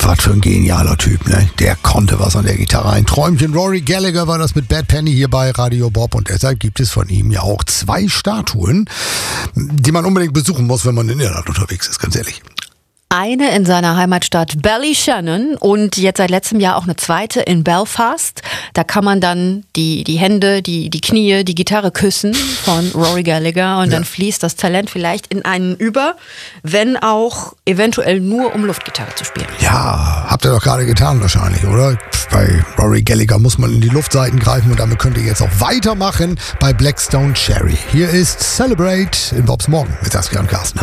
was für ein genialer Typ, ne? Der konnte was an der Gitarre. Ein Träumchen. Rory Gallagher war das mit Bad Penny hier bei Radio Bob und deshalb gibt es von ihm ja auch 2 Statuen, die man unbedingt besuchen muss, wenn man in Irland unterwegs ist, ganz ehrlich. Eine in seiner Heimatstadt Ballyshannon und jetzt seit letztem Jahr auch eine zweite in Belfast. Da kann man dann die Hände, die Knie, die Gitarre küssen von Rory Gallagher und dann fließt das Talent vielleicht in einen über, wenn auch eventuell nur um Luftgitarre zu spielen. Ja, habt ihr doch gerade getan wahrscheinlich, oder? Bei Rory Gallagher muss man in die Luftseiten greifen und damit könnt ihr jetzt auch weitermachen bei Blackstone Cherry. Hier ist Celebrate in Bobs Morgen mit Saskia und Carsten.